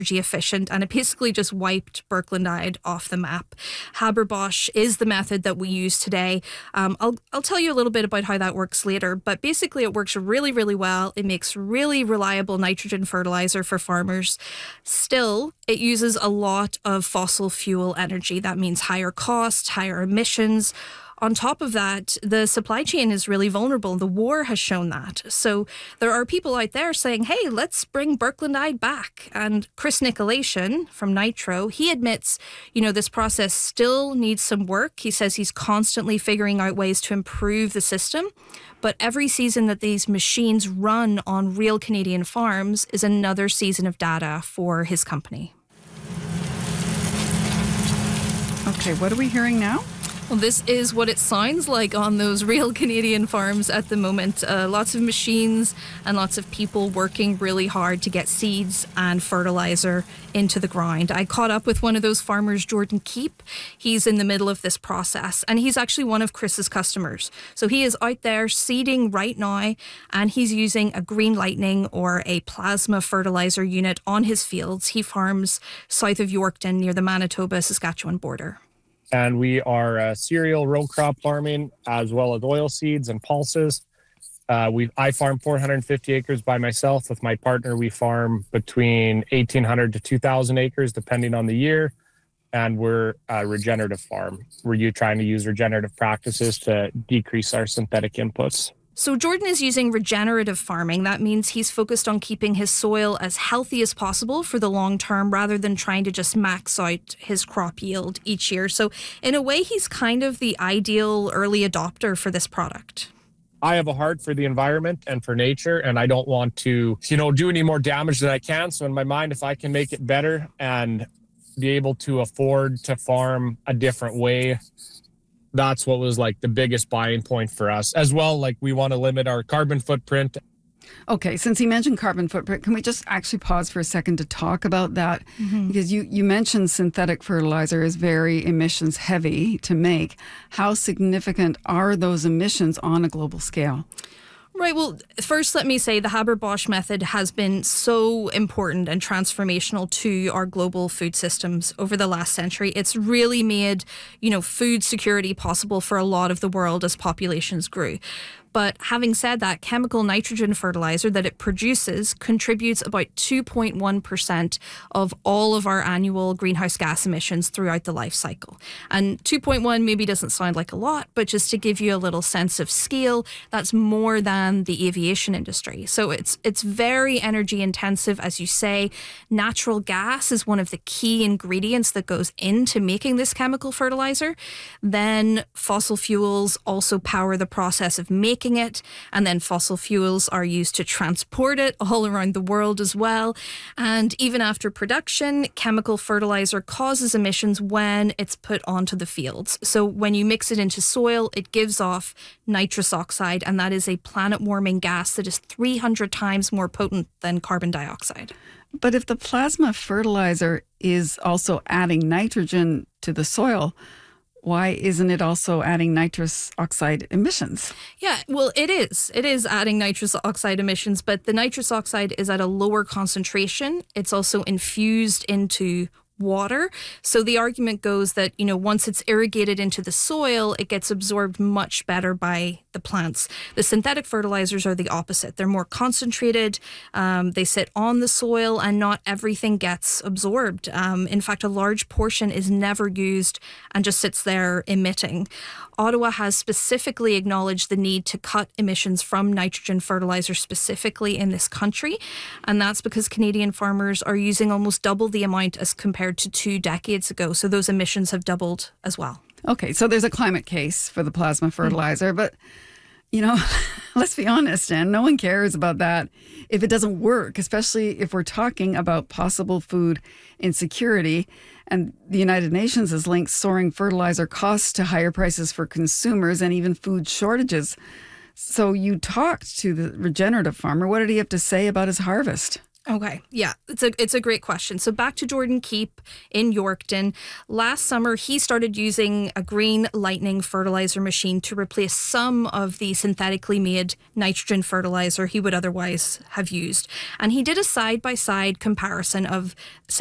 energy efficient, and it basically just wiped Birkelandite off the map. Haber-Bosch is the method that we use today. I'll tell you a little bit about how that works later, but basically it works really, really well. It makes really reliable nitrogen fertilizer for farmers. Still, it uses a lot of fossil fuel energy. That means higher costs, higher emissions. On top of that, the supply chain is really vulnerable. The war has shown that. So there are people out there saying, hey, let's bring Birkelandite back. And Chris Nicolation from Nitro, he admits, this process still needs some work. He says he's constantly figuring out ways to improve the system. But every season that these machines run on real Canadian farms is another season of data for his company. Okay, what are we hearing now? Well, this is what it sounds like on those real Canadian farms at the moment. Lots of machines and lots of people working really hard to get seeds and fertilizer into the ground. I caught up with one of those farmers, Jordan Keep. He's in the middle of this process, and he's actually one of Chris's customers. So he is out there seeding right now, and he's using a Green Lightning or a plasma fertilizer unit on his fields. He farms south of Yorkton near the Manitoba-Saskatchewan border. And we are cereal row crop farming as well as oil seeds and pulses. I farm 450 acres by myself. With my partner, we farm between 1,800 to 2,000 acres, depending on the year. And we're a regenerative farm. We're trying to use regenerative practices to decrease our synthetic inputs. So Jordan is using regenerative farming. That means he's focused on keeping his soil as healthy as possible for the long term rather than trying to just max out his crop yield each year. So in a way, he's kind of the ideal early adopter for this product. I have a heart for the environment and for nature, and I don't want to, do any more damage than I can. So in my mind, if I can make it better and be able to afford to farm a different way, that's what was like the biggest buying point for us. As well, like we want to limit our carbon footprint. Okay, since he mentioned carbon footprint, can we just actually pause for a second to talk about that? Mm-hmm. Because you mentioned synthetic fertilizer is very emissions heavy to make. How significant are those emissions on a global scale? Right. Well, first, let me say the Haber-Bosch method has been so important and transformational to our global food systems over the last century. It's really made, food security possible for a lot of the world as populations grew. But having said that, chemical nitrogen fertilizer that it produces contributes about 2.1% of all of our annual greenhouse gas emissions throughout the life cycle. And 2.1 maybe doesn't sound like a lot, but just to give you a little sense of scale, that's more than the aviation industry. So it's very energy intensive, as you say. Natural gas is one of the key ingredients that goes into making this chemical fertilizer. Then fossil fuels also power the process of making it, and then fossil fuels are used to transport it all around the world as well. And even after production, chemical fertilizer causes emissions when it's put onto the fields. So when you mix it into soil, it gives off nitrous oxide, and that is a planet-warming gas that is 300 times more potent than carbon dioxide. But if the plasma fertilizer is also adding nitrogen to the soil, why isn't it also adding nitrous oxide emissions? Yeah, well, it is. It is adding nitrous oxide emissions, but the nitrous oxide is at a lower concentration. It's also infused into water. So the argument goes that, once it's irrigated into the soil, it gets absorbed much better by the plants. The synthetic fertilizers are the opposite. They're more concentrated. They sit on the soil and not everything gets absorbed. In fact, a large portion is never used and just sits there emitting. Ottawa has specifically acknowledged the need to cut emissions from nitrogen fertilizer specifically in this country. And that's because Canadian farmers are using almost double the amount as compared to 2 decades ago. So those emissions have doubled as well. Okay, so there's a climate case for the plasma fertilizer, but, let's be honest, and no one cares about that if it doesn't work, especially if we're talking about possible food insecurity. And the United Nations has linked soaring fertilizer costs to higher prices for consumers and even food shortages. So you talked to the regenerative farmer. What did he have to say about his harvest? Okay, yeah, it's a great question. So back to Jordan Keep in Yorkton. Last summer, he started using a Green Lightning fertilizer machine to replace some of the synthetically made nitrogen fertilizer he would otherwise have used. And he did a side-by-side comparison of